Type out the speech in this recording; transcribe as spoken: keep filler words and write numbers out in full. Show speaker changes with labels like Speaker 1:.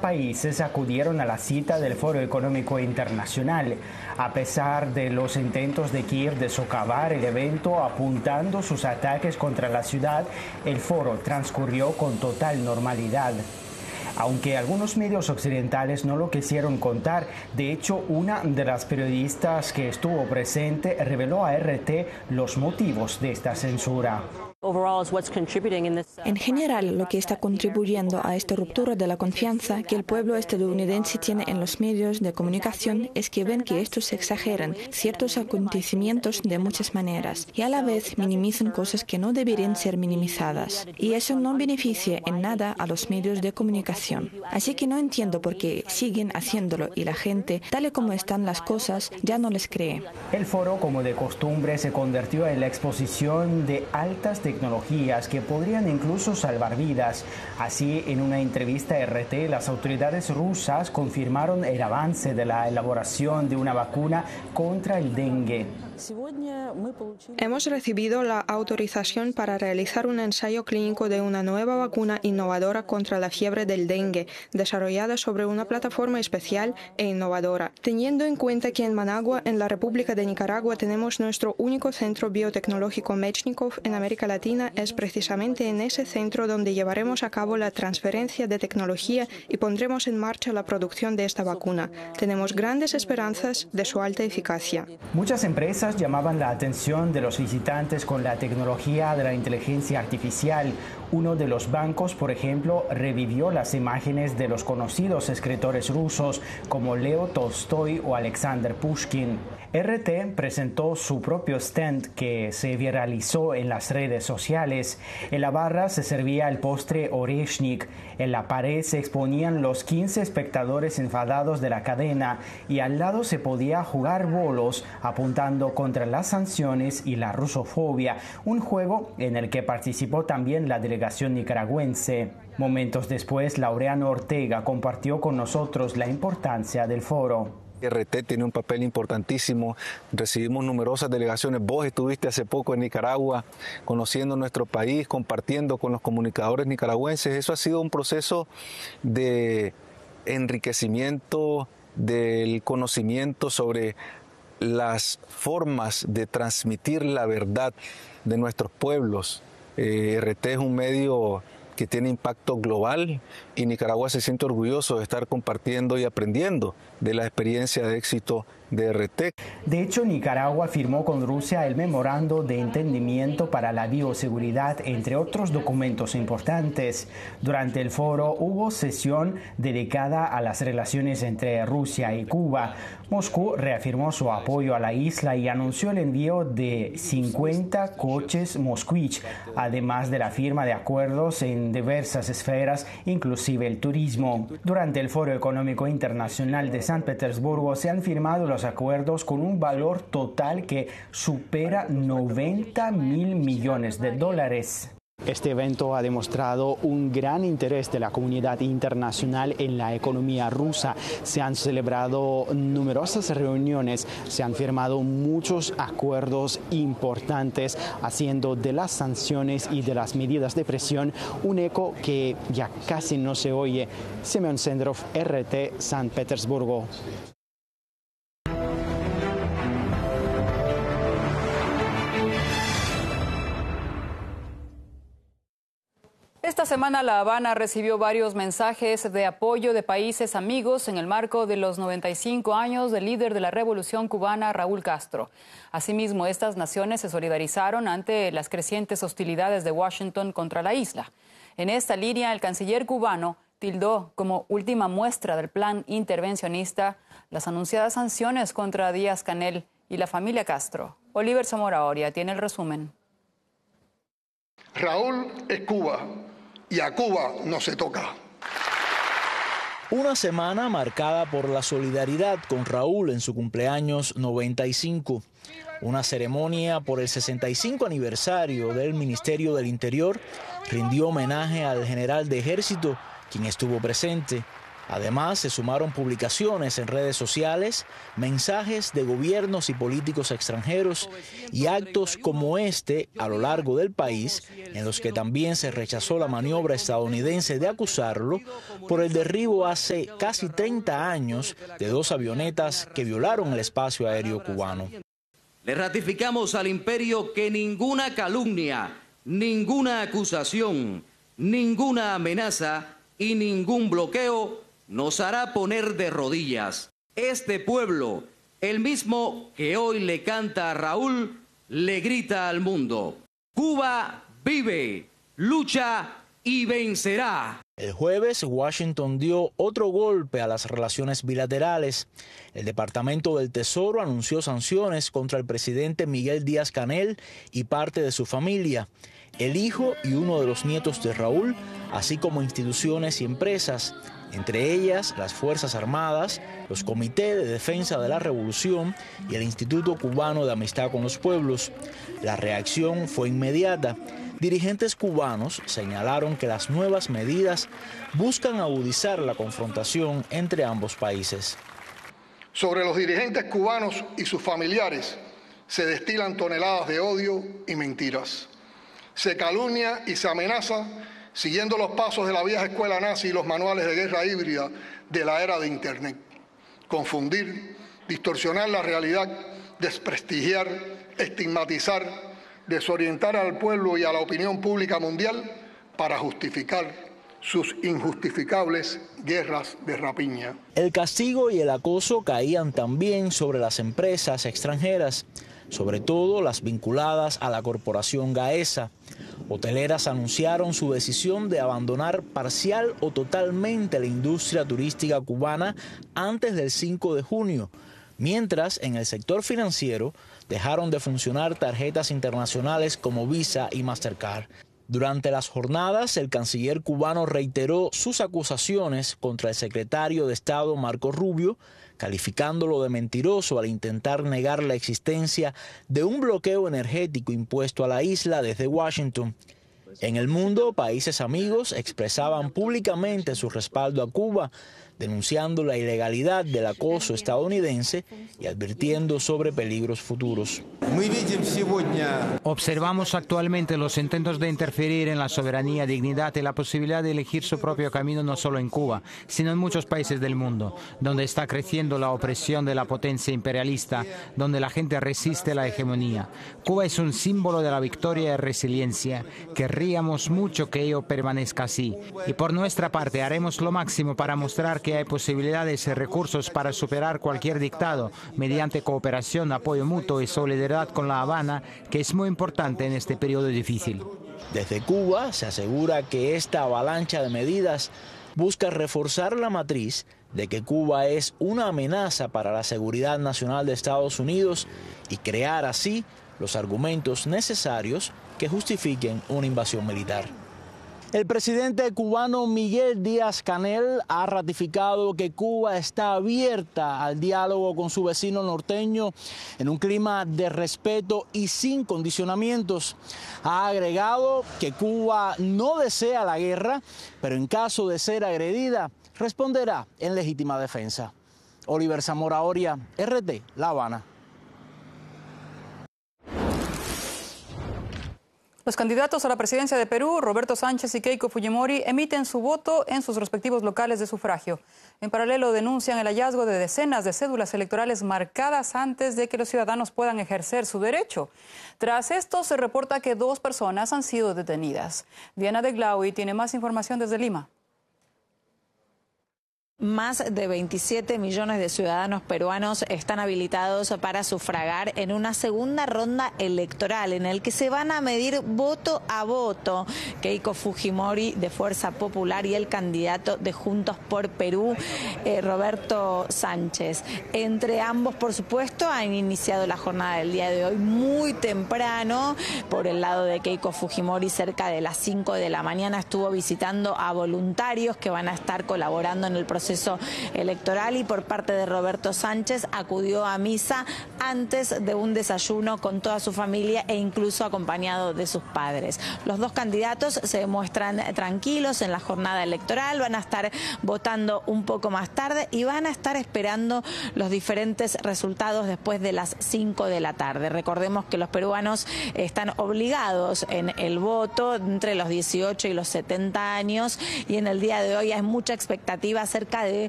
Speaker 1: países acudieron a la cita del Foro Económico Internacional, a pesar de los intentos de Kiev de socavar el evento apuntando sus ataques contra la ciudad. El foro transcurrió con total normalidad. Aunque algunos medios occidentales no lo quisieron contar, de hecho, una de las periodistas que estuvo presente reveló a R T los motivos de esta censura.
Speaker 2: En general, lo que está contribuyendo a esta ruptura de la confianza que el pueblo estadounidense tiene en los medios de comunicación es que ven que estos exageran ciertos acontecimientos de muchas maneras y a la vez minimizan cosas que no deberían ser minimizadas. Y eso no beneficia en nada a los medios de comunicación. Así que no entiendo por qué siguen haciéndolo y la gente, tal y como están las cosas, ya no les cree.
Speaker 1: El foro, como de costumbre, se convirtió en la exposición de altas tecnologías tecnologías que podrían incluso salvar vidas. Así, en una entrevista a R T, las autoridades rusas confirmaron el avance de la elaboración de una vacuna contra el dengue.
Speaker 3: Hemos recibido la autorización para realizar un ensayo clínico de una nueva vacuna innovadora contra la fiebre del dengue, desarrollada sobre una plataforma especial e innovadora. Teniendo en cuenta que en Managua, en la República de Nicaragua, tenemos nuestro único centro biotecnológico Mechnikov en América Latina, es precisamente en ese centro donde llevaremos a cabo la transferencia de tecnología y pondremos en marcha la producción de esta vacuna. Tenemos grandes esperanzas de su alta eficacia.
Speaker 1: Muchas empresas llamaban la atención de los visitantes con la tecnología de la inteligencia artificial. Uno de los bancos, por ejemplo, revivió las imágenes de los conocidos escritores rusos como Leo Tolstoy o Alexander Pushkin. R T presentó su propio stand que se viralizó en las redes sociales. En la barra se servía el postre Oreshnik. En la pared se exponían los quince espectadores enfadados de la cadena y al lado se podía jugar bolos apuntando contra las sanciones y la rusofobia, un juego en el que participó también la delegación nicaragüense. Momentos después, Laureano Ortega compartió con nosotros la importancia del foro.
Speaker 4: R T tiene un papel importantísimo, recibimos numerosas delegaciones, vos estuviste hace poco en Nicaragua conociendo nuestro país, compartiendo con los comunicadores nicaragüenses. Eso ha sido un proceso de enriquecimiento del conocimiento sobre las formas de transmitir la verdad de nuestros pueblos. Eh, R T es un medio que tiene impacto global y Nicaragua se siente orgulloso de estar compartiendo y aprendiendo de la experiencia de éxito de R T.
Speaker 1: De hecho, Nicaragua firmó con Rusia el Memorando de Entendimiento para la Bioseguridad, entre otros documentos importantes. Durante el foro hubo sesión dedicada a las relaciones entre Rusia y Cuba. Moscú reafirmó su apoyo a la isla y anunció el envío de cincuenta coches Moskvich, además de la firma de acuerdos en diversas esferas, inclusive el turismo. Durante el Foro Económico Internacional de San Petersburgo se han firmado los acuerdos con un valor total que supera noventa mil millones de dólares.
Speaker 5: Este evento ha demostrado un gran interés de la comunidad internacional en la economía rusa. Se han celebrado numerosas reuniones, se han firmado muchos acuerdos importantes, haciendo de las sanciones y de las medidas de presión un eco que ya casi no se oye. Semyon Sendrov, R T, San Petersburgo.
Speaker 6: Esta semana La Habana recibió varios mensajes de apoyo de países amigos en el marco de los noventa y cinco años del líder de la Revolución Cubana, Raúl Castro. Asimismo, estas naciones se solidarizaron ante las crecientes hostilidades de Washington contra la isla. En esta línea, el canciller cubano tildó como última muestra del plan intervencionista las anunciadas sanciones contra Díaz-Canel y la familia Castro. Oliver Zamora Oria tiene el resumen.
Speaker 7: Raúl es Cuba. Y a Cuba no se toca.
Speaker 8: Una semana marcada por la solidaridad con Raúl en su cumpleaños noventa y cinco. Una ceremonia por el sesenta y cinco aniversario del Ministerio del Interior rindió homenaje al general de ejército, quien estuvo presente. Además, se sumaron publicaciones en redes sociales, mensajes de gobiernos y políticos extranjeros y actos como este a lo largo del país, en los que también se rechazó la maniobra estadounidense de acusarlo por el derribo hace casi treinta años de dos avionetas que violaron el espacio aéreo cubano.
Speaker 9: Le ratificamos al imperio que ninguna calumnia, ninguna acusación, ninguna amenaza y ningún bloqueo nos hará poner de rodillas. Este pueblo, el mismo que hoy le canta a Raúl, le grita al mundo: Cuba vive, lucha y vencerá.
Speaker 8: El jueves, Washington dio otro golpe a las relaciones bilaterales. El Departamento del Tesoro anunció sanciones contra el presidente Miguel Díaz-Canel y parte de su familia, el hijo y uno de los nietos de Raúl, así como instituciones y empresas, entre ellas las Fuerzas Armadas, los Comités de Defensa de la Revolución y el Instituto Cubano de Amistad con los Pueblos. La reacción fue inmediata. Dirigentes cubanos señalaron que las nuevas medidas buscan agudizar la confrontación entre ambos países.
Speaker 7: Sobre los dirigentes cubanos y sus familiares se destilan toneladas de odio y mentiras. Se calumnia y se amenaza siguiendo los pasos de la vieja escuela nazi y los manuales de guerra híbrida de la era de Internet. Confundir, distorsionar la realidad, desprestigiar, estigmatizar, desorientar al pueblo y a la opinión pública mundial para justificar sus injustificables guerras de rapiña.
Speaker 8: El castigo y el acoso caían también sobre las empresas extranjeras, sobre todo las vinculadas a la corporación Gaesa. Hoteleras anunciaron su decisión de abandonar parcial o totalmente la industria turística cubana antes del cinco de junio, mientras en el sector financiero dejaron de funcionar tarjetas internacionales como Visa y Mastercard. Durante las jornadas, el canciller cubano reiteró sus acusaciones contra el secretario de Estado Marco Rubio, calificándolo de mentiroso al intentar negar la existencia de un bloqueo energético impuesto a la isla desde Washington. En el mundo, países amigos expresaban públicamente su respaldo a Cuba, denunciando la ilegalidad del acoso estadounidense y advirtiendo sobre peligros futuros.
Speaker 10: Observamos actualmente los intentos de interferir en la soberanía, dignidad y la posibilidad de elegir su propio camino no solo en Cuba, sino en muchos países del mundo, donde está creciendo la opresión de la potencia imperialista, donde la gente resiste la hegemonía. Cuba es un símbolo de la victoria y resiliencia. Querríamos mucho que ello permanezca así. Y por nuestra parte haremos lo máximo para mostrar que hay posibilidades y recursos para superar cualquier dictado mediante cooperación, apoyo mutuo y solidaridad con La Habana, que es muy importante en este periodo difícil.
Speaker 8: Desde Cuba se asegura que esta avalancha de medidas busca reforzar la matriz de que Cuba es una amenaza para la seguridad nacional de Estados Unidos y crear así los argumentos necesarios que justifiquen una invasión militar. El presidente cubano Miguel Díaz-Canel ha ratificado que Cuba está abierta al diálogo con su vecino norteño en un clima de respeto y sin condicionamientos. Ha agregado que Cuba no desea la guerra, pero en caso de ser agredida, responderá en legítima defensa. Oliver Zamora Oria, R T, La Habana.
Speaker 6: Los candidatos a la presidencia de Perú, Roberto Sánchez y Keiko Fujimori, emiten su voto en sus respectivos locales de sufragio. En paralelo, denuncian el hallazgo de decenas de cédulas electorales marcadas antes de que los ciudadanos puedan ejercer su derecho. Tras esto, se reporta que dos personas han sido detenidas. Diana de Glaui tiene más información desde Lima.
Speaker 11: Más de veintisiete millones de ciudadanos peruanos están habilitados para sufragar en una segunda ronda electoral en el que se van a medir voto a voto. Keiko Fujimori de Fuerza Popular y el candidato de Juntos por Perú, eh, Roberto Sánchez. Entre ambos, por supuesto, han iniciado la jornada del día de hoy muy temprano. Por el lado de Keiko Fujimori, cerca de las cinco de la mañana, estuvo visitando a voluntarios que van a estar colaborando en el proceso electoral, y por parte de Roberto Sánchez acudió a misa antes de un desayuno con toda su familia e incluso acompañado de sus padres. Los dos candidatos se muestran tranquilos en la jornada electoral, van a estar votando un poco más tarde y van a estar esperando los diferentes resultados después de las cinco de la tarde. Recordemos que los peruanos están obligados en el voto entre los dieciocho y los setenta años y en el día de hoy hay mucha expectativa acerca de